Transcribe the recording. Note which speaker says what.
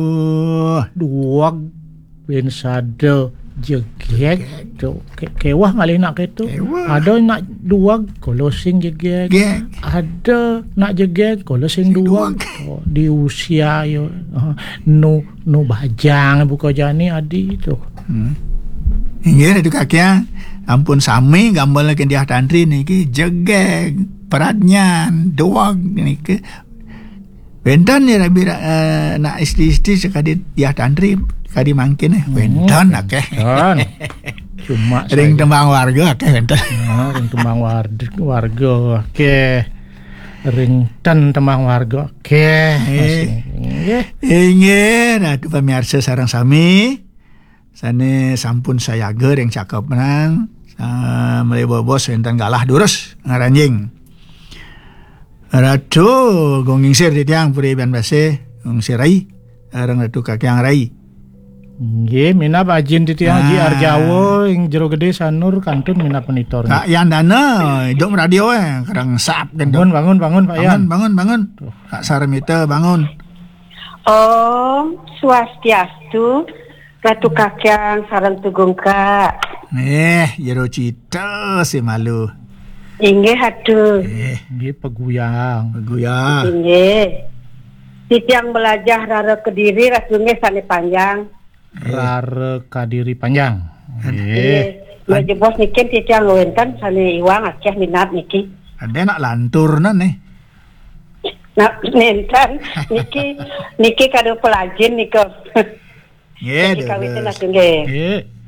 Speaker 1: Duag pensada jegeg tu kewah ngalih nak ketu. Ada nak duag kolosing jegeg. Ada nak jegeg kolosing duag. Di usia yo nu bajang buka jani adi tu.
Speaker 2: Ingat tu kakek ampun sami gambar lagi dia tantri ni ki jegeg peradnyan duag ni ke bentan ni rabi nak istri sekali dia tantri kadi mangkin bentan akeh cuma ring tembang warga akeh bentan
Speaker 1: ring tembang warga akeh ring tembang warga akeh
Speaker 2: ingat tu pemirsa sareng sami sana sampun sayaga yang cakap menang mulai bos enten galah durus ngaranjing ratu gonging sir di tiang puri ban base gong sirai arang ratu kakyang rai
Speaker 1: nggih mina bajin di tiang ji Arjawo ing jero gede sanur kantun mina penitor
Speaker 2: Kak Yan dana hidup radio kadang sap gendong
Speaker 1: bangun Pak Yan
Speaker 2: bangun Kak Saramita bangun
Speaker 3: Om Swastiastu Ratu Kakyang sareng Tugong Kak
Speaker 2: jero cita si malu
Speaker 3: inggih aduh
Speaker 1: nggih peguyang
Speaker 3: inggih titiang belajar rara Kediri ratunge sane panjang
Speaker 1: rara Kadiri panjang
Speaker 3: nggih lagi bos niki titiang wenten sane iwang akeh minat niki
Speaker 2: ada nak lantur nih
Speaker 3: nak nenten niki kado pelajin niko
Speaker 2: nggih
Speaker 3: kawitan nggih